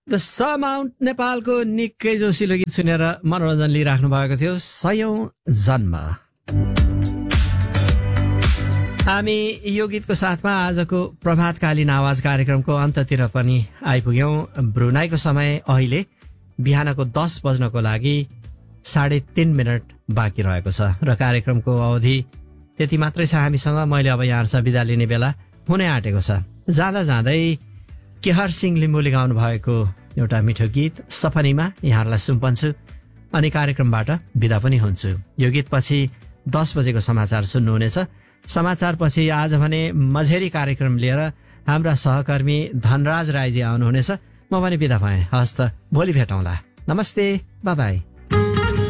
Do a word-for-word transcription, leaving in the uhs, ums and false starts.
The समाउन्ट नेपालको निकै जोसिलो गीत सुनेर मनोरञ्जन लिइराख्नु भएको थियो सयौं जन्म। हामी यो गीतको साथमा आजको प्रभातकालीन आवाज कार्यक्रमको अन्ततिर पनि आइपुग्यौं। ब्रुनाईको समय अहिले बिहानको दस बज्नको लागि साढे तीन मिनट बाँकी रहेको छ र कार्यक्रमको अवधि त्यति मात्रै छ हामीसँग। मैले अब यहाँहरूसँग बिदा लिने बेला हुनै आँटेको छ। जाँदा जाँदै केहर सिंह लिम्बूले गाउनु भएको एउटा मिठो गीत सपनीमा यहाँहरूलाई सुम्पन्छु अनि कार्यक्रमबाट बिदा पनि हुन्छु। यो गीत पछि दस बजेको समाचार सुन्नुहुनेछ। समाचार पछि आज भने मझेरी कार्यक्रम लिएर हाम्रा सहकर्मी धनराज राईजी आउनुहुनेछ। म पनि बिदा भएँ। हस्त भोलि भेटौँला। नमस्ते, बाई बाई।